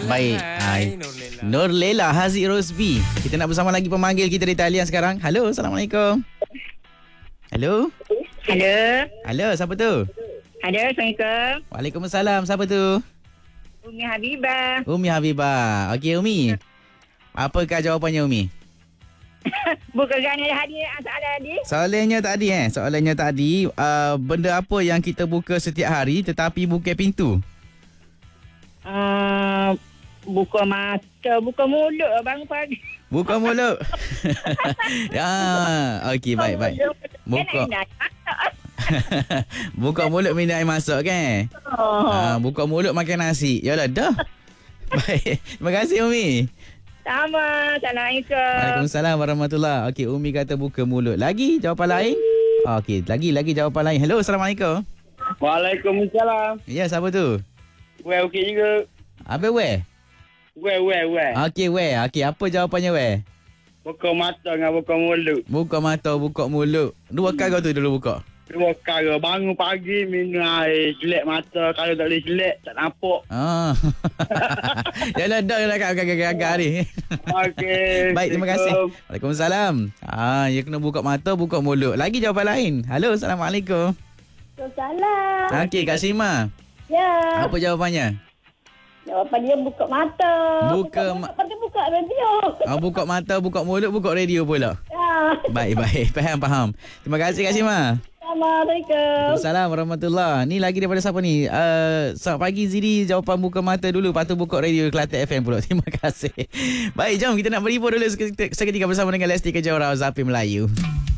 Baik. Nur Lela Haziq Rosbi. Kita nak bersama lagi pemanggil kita di talian sekarang. Halo, Assalamualaikum. Halo. Halo. Halo, siapa tu? Halo, Assalamualaikum. Waalaikumsalam. Siapa tu? Umi Habibah. Umi Habibah. Okey, Umi. Apakah jawapannya, Umi? Bukan kerana hadiah soalan tadi. Soalannya tadi, benda apa yang kita buka setiap hari tetapi buka pintu? Buka mata, buka mulut abang pagi. Buka mulut. Ya, okey, baik. Buka. Buka mulut minum air masuk kan? Buka mulut makan nasi. Yalah dah. Baik. Terima kasih, Umi. Sama. Assalamualaikum. Waalaikumsalam warahmatullahi. Okey, Umi kata buka mulut. Lagi jawapan lain? Okey, lagi jawapan lain. Hello, Assalamualaikum. Waalaikumsalam. Ya, siapa tu? Weh, okey juga. Apa weh? Weh. Okey, weh. Okey, apa jawapannya weh? Buka mata dengan buka mulut. Buka mata, buka mulut. Dua kali tu dulu buka. Dua kali. Bangun pagi, minum air. Selek mata. Kalau tak boleh selek, tak nampak. Yalah dah agak-agak ni. Okey. Baik, terima kasih. Waalaikumsalam. Ya kena buka mata, buka mulut. Lagi jawapan lain. Halo, Assalamualaikum. Waalaikumsalam. Okey, Kak Syima. Ya. Apa jawapannya? Jawapan dia buka mata. Buka buka radio. Buka mata, buka mulut, buka radio pula. Ya. Baik. Faham. Terima kasih, Kak Syima. Assalamualaikum. Waalaikumsalam warahmatullahi. Ni lagi daripada siapa ni? Selamat pagi Ziri. Jawapan buka mata dulu. Lepas tu buka radio Kelantan FM pula. Terima kasih. Baik, jom kita nak berhibur dulu seketika bersama dengan Lesti Kejora Zapi Melayu.